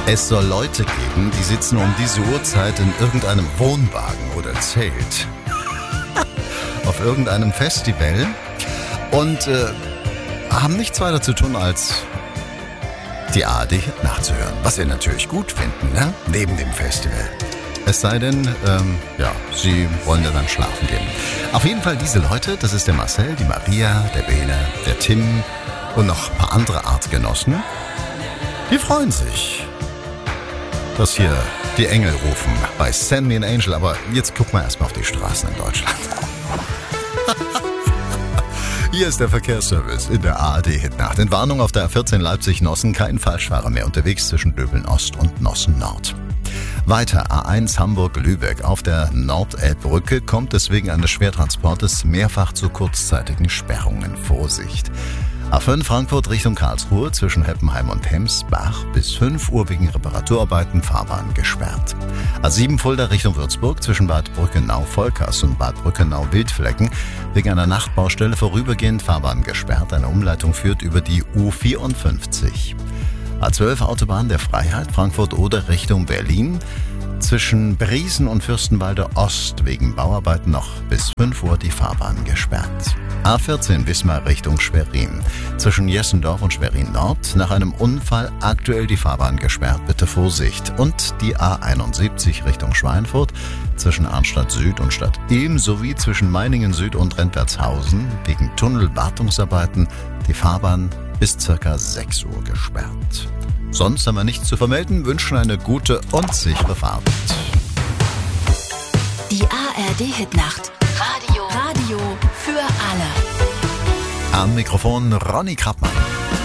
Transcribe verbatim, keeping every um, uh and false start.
Es soll Leute geben, die sitzen um diese Uhrzeit in irgendeinem Wohnwagen oder Zelt auf irgendeinem Festival und äh, haben nichts weiter zu tun, als die A R D nachzuhören. Was wir natürlich gut finden, ne? Neben dem Festival. Es sei denn, ähm, ja, sie wollen ja dann schlafen gehen. Auf jeden Fall diese Leute, das ist der Marcel, die Maria, der Bene, der Tim und noch ein paar andere Artgenossen, die freuen sich, dass hier die Engel rufen bei Send Me an Angel. Aber jetzt gucken wir erstmal auf die Straßen in Deutschland. Hier ist der Verkehrsservice in der A R D-Hitnacht. In Warnung auf der A vierzehn Leipzig-Nossen, kein Falschfahrer mehr unterwegs zwischen Döbeln-Ost und Nossen-Nord. Weiter A eins Hamburg-Lübeck. Auf der Nordelbbrücke kommt es wegen eines Schwertransportes mehrfach zu kurzzeitigen Sperrungen. Vorsicht! A fünf Frankfurt Richtung Karlsruhe zwischen Heppenheim und Hemsbach bis fünf Uhr wegen Reparaturarbeiten Fahrbahn gesperrt. A sieben Fulda Richtung Würzburg zwischen Bad Brückenau-Volkers und Bad Brückenau-Wildflecken wegen einer Nachtbaustelle vorübergehend Fahrbahn gesperrt. Eine Umleitung führt über die U vierundfünfzig. A zwölf Autobahn der Freiheit Frankfurt-Oder Richtung Berlin. Zwischen Briesen und Fürstenwalde Ost wegen Bauarbeiten noch bis fünf Uhr die Fahrbahn gesperrt. A vierzehn Wismar Richtung Schwerin. Zwischen Jessendorf und Schwerin Nord nach einem Unfall aktuell die Fahrbahn gesperrt. Bitte Vorsicht. Und die A einundsiebzig Richtung Schweinfurt zwischen Arnstadt Süd und Stadt Ilm sowie zwischen Meiningen Süd und Rentwertshausen wegen Tunnelwartungsarbeiten die Fahrbahn bis ca. sechs Uhr gesperrt. Sonst haben wir nichts zu vermelden, wünschen eine gute und sichere Fahrt. Die A R D-Hitnacht. Radio. Radio für alle. Am Mikrofon Ronny Krappmann.